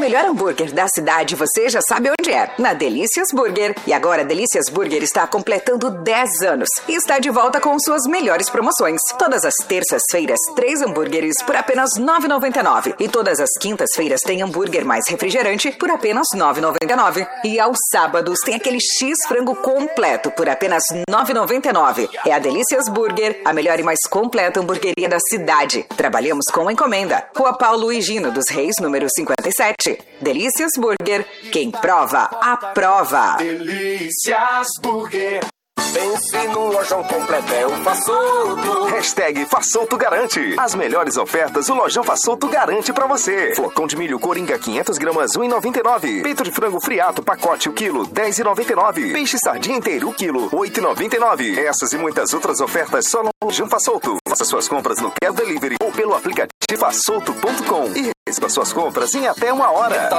melhor hambúrguer da cidade, você já sabe onde é. Na Delícias Burger. E agora a Delícias Burger está completando 10 anos e está de volta com suas melhores promoções. Todas as terças-feiras, 3 hambúrgueres por apenas R$ 9,99. E todas as quintas-feiras tem hambúrguer mais refrigerante por apenas R$ 9,99. E aos sábados tem aquele X-frango completo por apenas R$ 9,99. É a Delícias Burger, a melhor e mais completa hamburgueria da cidade. Trabalhamos com encomenda. Rua Paulo Higino dos Reis, número 57. Delícias Burger. Quem prova, aprova. Delícias Burger. Pense num lojão completo, é o Façolto. Hashtag Façolto garante. As melhores ofertas o Lojão Façolto garante pra você. Flocão de milho Coringa 500 gramas, R$ 1,99. Peito de frango friato, pacote o quilo, R$ 10,99. Peixe sardinha inteiro, o quilo, R$ 8,99. Essas e muitas outras ofertas só no Lojão Façolto. Faça suas compras no Care Delivery ou pelo aplicativo façolto.com e receba suas compras em até 1 hora.